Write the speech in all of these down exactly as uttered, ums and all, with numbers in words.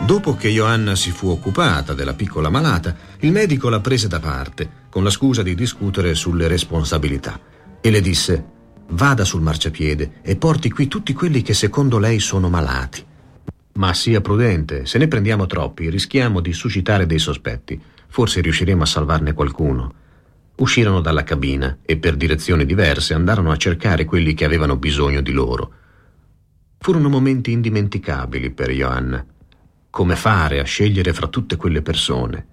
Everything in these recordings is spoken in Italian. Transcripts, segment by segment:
Dopo che Johanna si fu occupata della piccola malata, il medico la prese da parte con la scusa di discutere sulle responsabilità e le disse: vada sul marciapiede e porti qui tutti quelli che secondo lei sono malati. Ma sia prudente, se ne prendiamo troppi rischiamo di suscitare dei sospetti. Forse riusciremo a salvarne qualcuno. Uscirono dalla cabina e per direzioni diverse andarono a cercare quelli che avevano bisogno di loro. Furono momenti indimenticabili per Johanna. Come fare a scegliere fra tutte quelle persone?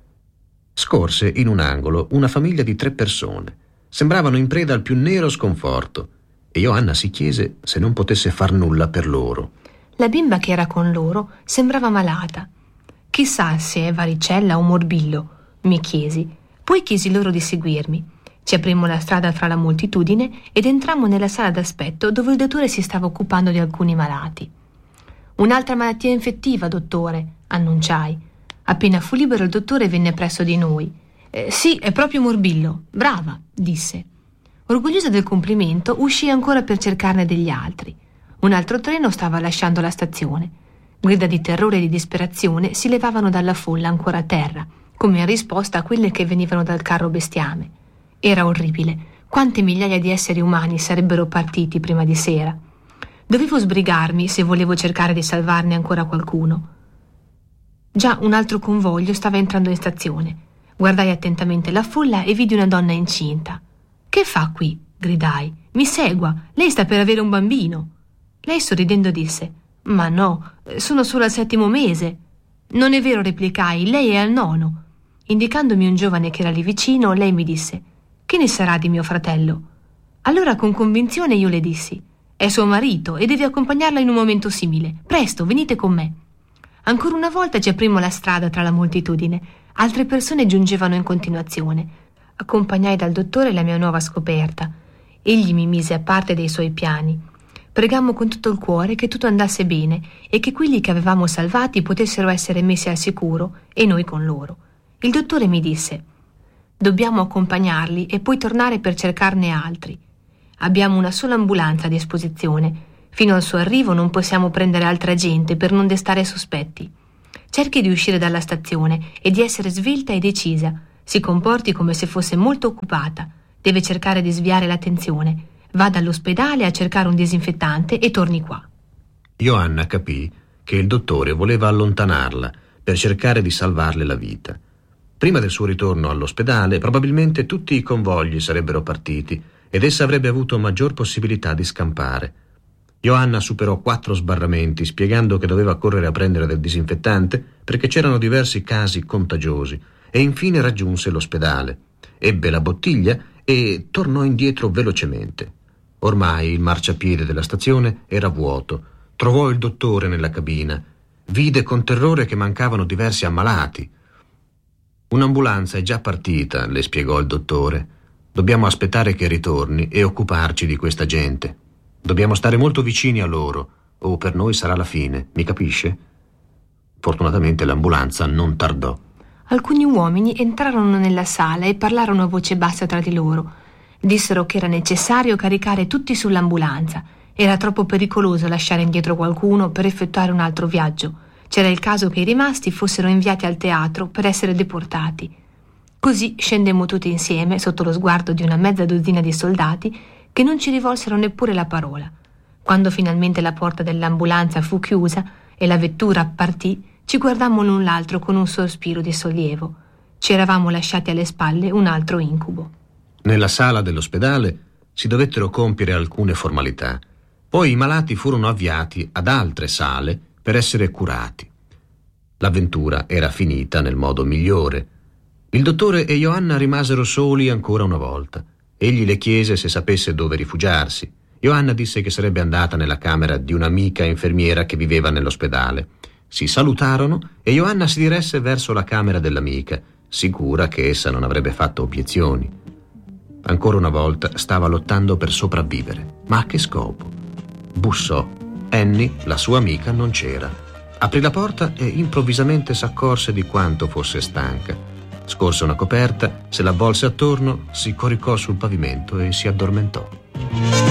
Scorse in un angolo una famiglia di tre persone. Sembravano in preda al più nero sconforto e Johanna si chiese se non potesse far nulla per loro. La bimba che era con loro sembrava malata. Chissà se è varicella o morbillo, mi chiesi. Poi chiesi loro di seguirmi. Ci aprimmo la strada fra la moltitudine ed entrammo nella sala d'aspetto dove il dottore si stava occupando di alcuni malati. Un'altra malattia infettiva, dottore, annunciai. Appena fu libero il dottore venne presso di noi. Eh, sì, è proprio morbillo. Brava, disse. Orgogliosa del complimento, uscii ancora per cercarne degli altri. Un altro treno stava lasciando la stazione. Grida di terrore e di disperazione si levavano dalla folla ancora a terra, come in risposta a quelle che venivano dal carro bestiame. Era orribile. Quante migliaia di esseri umani sarebbero partiti prima di sera. Dovevo sbrigarmi se volevo cercare di salvarne ancora qualcuno. Già un altro convoglio stava entrando in stazione. Guardai attentamente la folla e vidi una donna incinta. «Che fa qui?» gridai. «Mi segua, lei sta per avere un bambino». Lei sorridendo disse: «Ma no, sono solo al settimo mese». «Non è vero», replicai, «lei è al nono». Indicandomi un giovane che era lì vicino, lei mi disse: «Che ne sarà di mio fratello?» Allora con convinzione io le dissi: «È suo marito e devi accompagnarla in un momento simile. Presto, venite con me». Ancora una volta ci aprimmo la strada tra la moltitudine. Altre persone giungevano in continuazione. Accompagnai dal dottore la mia nuova scoperta. Egli mi mise a parte dei suoi piani. Pregammo con tutto il cuore che tutto andasse bene e che quelli che avevamo salvati potessero essere messi al sicuro e noi con loro. Il dottore mi disse: «Dobbiamo accompagnarli e poi tornare per cercarne altri. Abbiamo una sola ambulanza a disposizione. Fino al suo arrivo non possiamo prendere altra gente per non destare sospetti. Cerchi di uscire dalla stazione e di essere svelta e decisa. Si comporti come se fosse molto occupata. Deve cercare di sviare l'attenzione. Vada all'ospedale a cercare un disinfettante e torni qua». Johanna capì che il dottore voleva allontanarla per cercare di salvarle la vita. Prima del suo ritorno all'ospedale, probabilmente tutti i convogli sarebbero partiti ed essa avrebbe avuto maggior possibilità di scampare. Johanna superò quattro sbarramenti, spiegando che doveva correre a prendere del disinfettante perché c'erano diversi casi contagiosi, e infine raggiunse l'ospedale. Ebbe la bottiglia e tornò indietro velocemente. Ormai il marciapiede della stazione era vuoto. Trovò il dottore nella cabina. Vide con terrore che mancavano diversi ammalati. «Un'ambulanza è già partita», le spiegò il dottore. «Dobbiamo aspettare che ritorni e occuparci di questa gente. Dobbiamo stare molto vicini a loro, o per noi sarà la fine, mi capisce?» Fortunatamente l'ambulanza non tardò. Alcuni uomini entrarono nella sala e parlarono a voce bassa tra di loro. Dissero che era necessario caricare tutti sull'ambulanza. Era troppo pericoloso lasciare indietro qualcuno per effettuare un altro viaggio. C'era il caso che i rimasti fossero inviati al teatro per essere deportati. Così scendemmo tutti insieme, sotto lo sguardo di una mezza dozzina di soldati, che non ci rivolsero neppure la parola. Quando finalmente la porta dell'ambulanza fu chiusa e la vettura partì, ci guardammo l'un l'altro con un sospiro di sollievo. Ci eravamo lasciati alle spalle un altro incubo. Nella sala dell'ospedale si dovettero compiere alcune formalità. Poi i malati furono avviati ad altre sale per essere curati. L'avventura era finita nel modo migliore. Il dottore e Johanna rimasero soli ancora una volta. Egli le chiese se sapesse dove rifugiarsi. Johanna disse che sarebbe andata nella camera di un'amica infermiera che viveva nell'ospedale. Si salutarono e Johanna si diresse verso la camera dell'amica, sicura che essa non avrebbe fatto obiezioni. Ancora una volta stava lottando per sopravvivere. Ma a che scopo? Bussò. Annie, la sua amica, non c'era. Aprì la porta e improvvisamente s'accorse di quanto fosse stanca. Scorse una coperta, se l'avvolse attorno, si coricò sul pavimento e si addormentò.